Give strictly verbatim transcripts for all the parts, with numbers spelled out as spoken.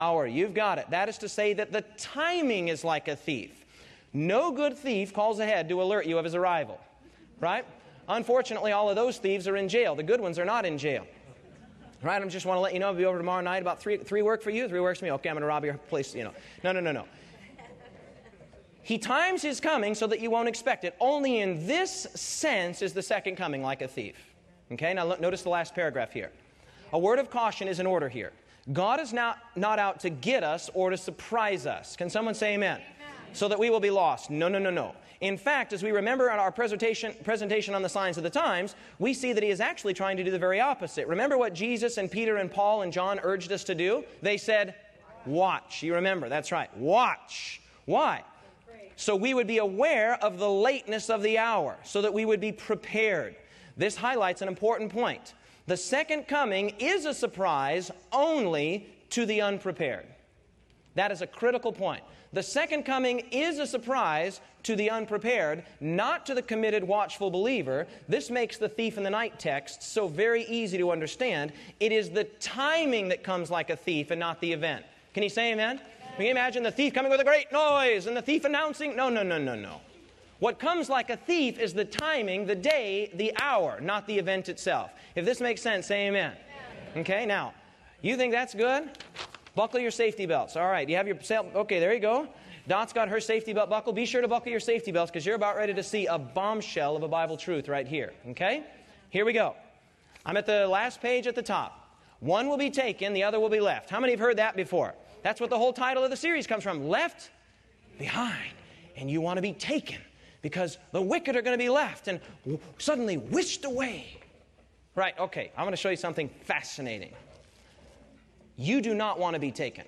hour. You've got it. That is to say that the timing is like a thief. No good thief calls ahead to alert you of his arrival. Right? Unfortunately, all of those thieves are in jail. The good ones are not in jail. Right? I just want to let you know, I'll be over tomorrow night about three, three work for you, three works for me. Okay, I'm going to rob your place, you know. No, no, no, no. He times his coming so that you won't expect it. Only in this sense is the second coming like a thief. Okay, now look, notice the last paragraph here. A word of caution is in order here. God is not, not out to get us or to surprise us. Can someone say amen? Amen? So that we will be lost. No, no, no, no. In fact, as we remember in our presentation, presentation on the signs of the times, we see that he is actually trying to do the very opposite. Remember what Jesus and Peter and Paul and John urged us to do? They said, watch. You remember, that's right. Watch. Why? So we would be aware of the lateness of the hour, so that we would be prepared. This highlights an important point. The second coming is a surprise only to the unprepared. That is a critical point. The second coming is a surprise to the unprepared, not to the committed, watchful believer. This makes the thief in the night text so very easy to understand. It is the timing that comes like a thief and not the event. Can you say amen? Amen. Can you imagine the thief coming with a great noise and the thief announcing? No, no, no, no, no. What comes like a thief is the timing, the day, the hour, not the event itself. If this makes sense, say amen. Amen. Okay, now, you think that's good? Buckle your safety belts. All right, you have your... Okay, there you go. Dot's got her safety belt buckle. Be sure to buckle your safety belts because you're about ready to see a bombshell of a Bible truth right here. Okay? Here we go. I'm at the last page at the top. One will be taken, the other will be left. How many have heard that before? That's what the whole title of the series comes from. Left behind. And you want to be taken because the wicked are going to be left and suddenly whisked away. Right, okay. I'm going to show you something fascinating. You do not want to be taken.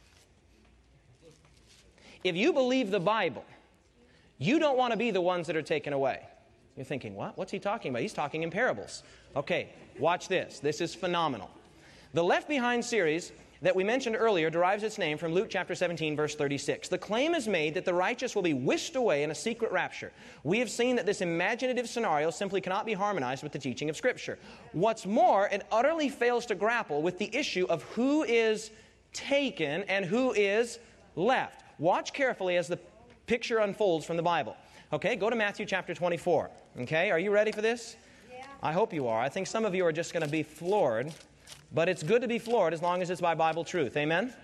If you believe the Bible, you don't want to be the ones that are taken away. You're thinking, what? What's he talking about? He's talking in parables. Okay, watch this. This is phenomenal. The Left Behind series that we mentioned earlier derives its name from Luke chapter seventeen, verse thirty-six. The claim is made that the righteous will be whisked away in a secret rapture. We have seen that this imaginative scenario simply cannot be harmonized with the teaching of Scripture. What's more, it utterly fails to grapple with the issue of who is taken and who is left. Watch carefully as the picture unfolds from the Bible. Okay, go to Matthew chapter twenty-four. Okay, are you ready for this? Yeah. I hope you are. I think some of you are just going to be floored. But it's good to be floored as long as it's by Bible truth. Amen? Amen?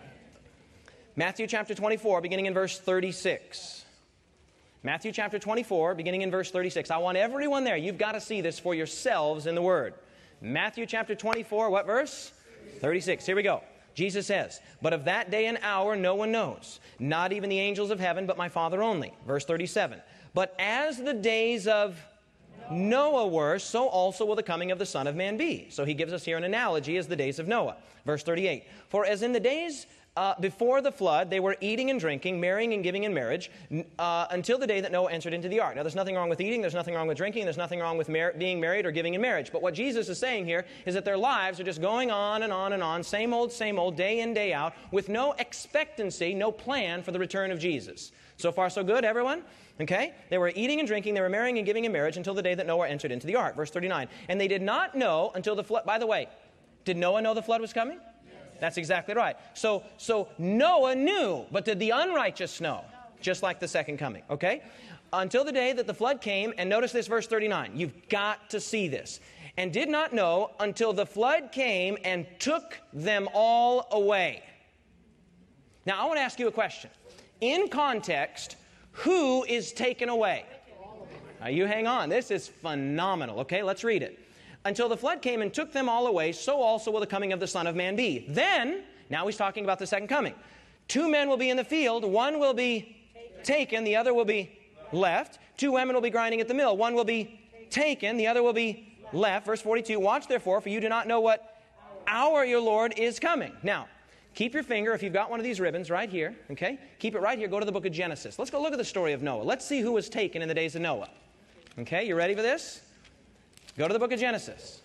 Matthew chapter twenty-four, beginning in verse thirty-six. Matthew chapter twenty-four, beginning in verse thirty-six. I want everyone there. You've got to see this for yourselves in the Word. Matthew chapter twenty-four, what verse? thirty-six. Here we go. Jesus says, "But of that day and hour no one knows, not even the angels of heaven, but my Father only." Verse thirty-seven. "But as the days of Noah were, so also will the coming of the Son of Man be." So he gives us here an analogy as the days of Noah. Verse thirty-eight. "For as in the days uh, before the flood, they were eating and drinking, marrying and giving in marriage, uh, until the day that Noah entered into the ark." Now there's nothing wrong with eating, there's nothing wrong with drinking, there's nothing wrong with mar- being married or giving in marriage. But what Jesus is saying here is that their lives are just going on and on and on, same old, same old, day in, day out, with no expectancy, no plan for the return of Jesus. So far so good, everyone? Okay? They were eating and drinking, they were marrying and giving in marriage until the day that Noah entered into the ark. Verse thirty-nine. "And they did not know until the flood..." By the way, did Noah know the flood was coming? Yes. That's exactly right. So, so Noah knew, but did the unrighteous know? Just like the second coming. Okay? "Until the day that the flood came," and notice this verse thirty-nine. You've got to see this. "And did not know until the flood came and took them all away." Now I want to ask you a question. In context, who is taken away? Now you hang on. This is phenomenal. Okay, let's read it. "Until the flood came and took them all away, so also will the coming of the Son of Man be. Then," now he's talking about the second coming, "two men will be in the field, one will be taken, the other will be left. Two women will be grinding at the mill, one will be taken, the other will be left." Verse forty-two. "Watch therefore, for you do not know what hour your Lord is coming." Now, keep your finger, if you've got one of these ribbons right here, okay? Keep it right here. Go to the book of Genesis. Let's go look at the story of Noah. Let's see who was taken in the days of Noah. Okay, you ready for this? Go to the book of Genesis.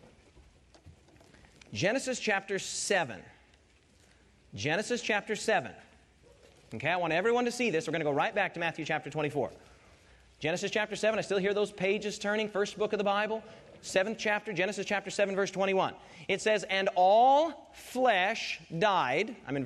Genesis chapter seven. Genesis chapter seven. Okay, I want everyone to see this. We're going to go right back to Matthew chapter twenty-four. Genesis chapter seven. I still hear those pages turning. First book of the Bible. seventh chapter, Genesis chapter seven, verse twenty-one. It says, and all flesh died. I'm in